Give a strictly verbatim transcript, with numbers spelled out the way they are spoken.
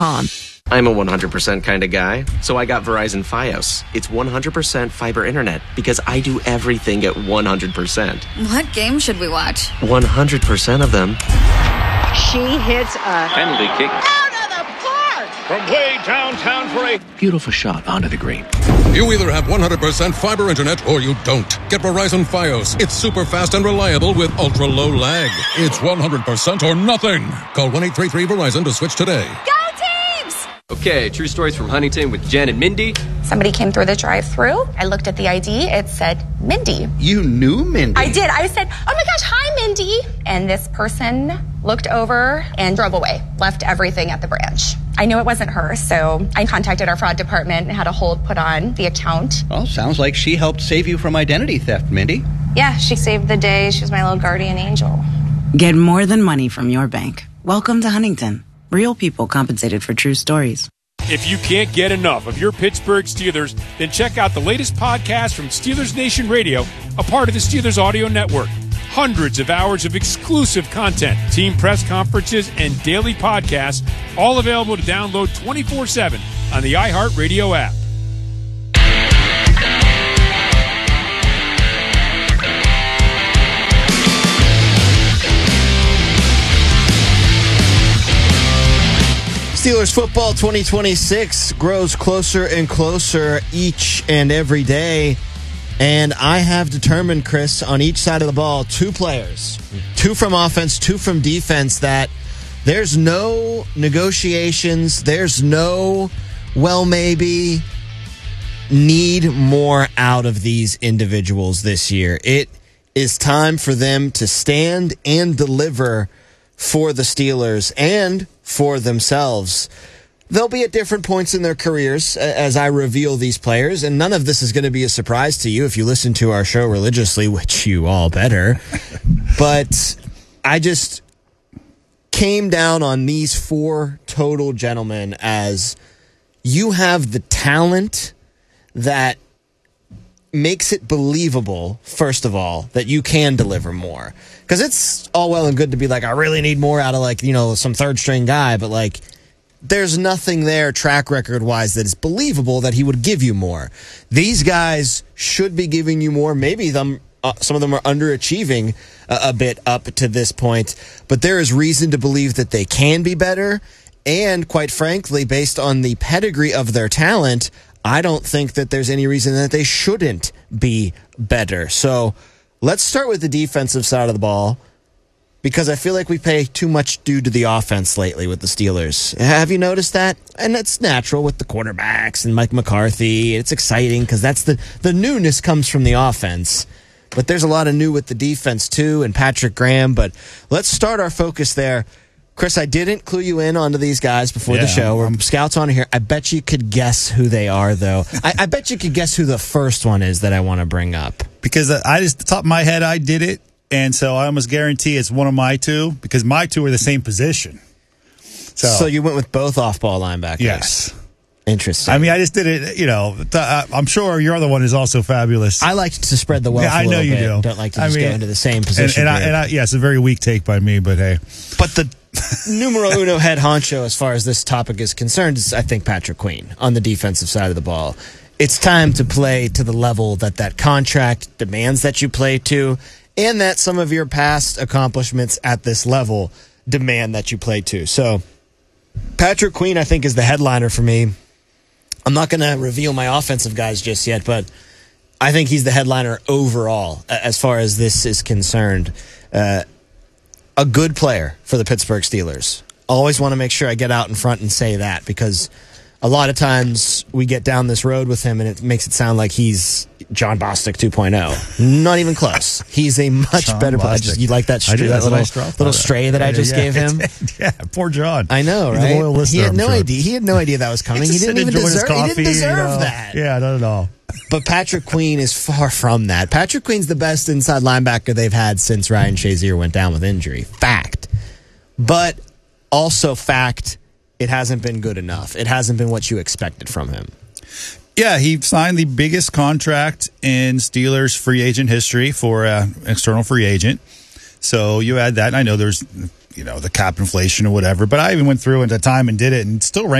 I'm a one hundred percent kind of guy, so I got Verizon Fios. It's one hundred percent fiber internet because I do everything at one hundred percent. What game should we watch? one hundred percent of them. She hits a penalty kick out of the park from way downtown for a beautiful shot onto the green. You either have one hundred percent fiber internet or you don't. Get Verizon Fios. It's super fast and reliable with ultra low lag. It's one hundred percent or nothing. Call one eight three three Verizon to switch today. Go teams! Okay, true stories from Huntington with Jen and Mindy. Somebody came through the drive-thru. I looked at the I D. It said Mindy. You knew Mindy? I did. I said, oh my gosh, hi, Mindy. And this person looked over and drove away, left everything at the branch. I knew it wasn't her, so I contacted our fraud department and had a hold put on the account. Well, sounds like she helped save you from identity theft, Mindy. Yeah, she saved the day. She was my little guardian angel. Get more than money from your bank. Welcome to Huntington. Real people compensated for true stories. If you can't get enough of your Pittsburgh Steelers, then check out the latest podcast from Steelers Nation Radio, a part of the Steelers Audio Network. Hundreds of hours of exclusive content, team press conferences, and daily podcasts, all available to download twenty-four seven on the iHeartRadio app. Steelers football twenty twenty-six grows closer and closer each and every day. And I have determined, Chris, on each side of the ball, two players, two from offense, two from defense, that there's no negotiations, there's no, well, maybe, need more out of these individuals this year. It is time for them to stand and deliver for the Steelers and for themselves. They'll be at different points in their careers as I reveal these players, and none of this is going to be a surprise to you if you listen to our show religiously, which you all better. But I just came down on these four total gentlemen as you have the talent that makes it believable, first of all, that you can deliver more. Because it's all well and good to be like, I really need more out of, like, you know, some third string guy, but like, there's nothing there track record wise that is believable that he would give you more. These guys should be giving you more. Maybe them, uh, some of them are underachieving a, a bit up to this point, but there is reason to believe that they can be better. And quite frankly, based on the pedigree of their talent, I don't think that there's any reason that they shouldn't be better. So let's start with the defensive side of the ball, because I feel like we pay too much due to the offense lately with the Steelers. Have you noticed that? And that's natural with the quarterbacks and Mike McCarthy. It's exciting because that's the, the newness comes from the offense. But there's a lot of new with the defense too, and Patrick Graham. But let's start our focus there. Chris, I didn't clue you in onto these guys before yeah, the show. We're scouts on here. I bet you could guess who they are, though. I, I bet you could guess who the first one is that I want to bring up. Because I just, the top of my head, I did it. And so I almost guarantee it's one of my two, because my two are the same position. So, so you went with both off-ball linebackers? Yes. Interesting. I mean, I just did it, you know, I'm sure your other one is also fabulous. I like to spread the wealth yeah, I know a you bit. do. Don't like to just I mean, go into the same position. And, and, I, and I, yeah, it's a very weak take by me, but hey. But the numero uno head honcho as far as this topic is concerned is, I think, Patrick Queen on the defensive side of the ball. It's time to play to the level that that contract demands that you play to, and that some of your past accomplishments at this level demand that you play to. So, Patrick Queen, I think, is the headliner for me. I'm not going to reveal my offensive guys just yet, but I think he's the headliner overall as far as this is concerned. Uh, a good player for the Pittsburgh Steelers. Always want to make sure I get out in front and say that, because a lot of times we get down this road with him and it makes it sound like he's John Bostic two point oh. Not even close. He's a much John better player. You like that, stray, that little, little stray that I just yeah, gave him? Yeah, poor John. I know, He's right? a loyal listener, he had I'm no sure. idea. He had no idea that was coming. He, he didn't even deserve, coffee, he didn't deserve you know? that. Yeah, not at all. But Patrick Queen is far from that. Patrick Queen's the best inside linebacker they've had since Ryan Shazier went down with injury. Fact. But also fact, it hasn't been good enough. It hasn't been what you expected from him. Yeah, he signed the biggest contract in Steelers free agent history for an external free agent. So you add that, and I know there's you know, the cap inflation or whatever. But I even went through at the time and did it, and still ranked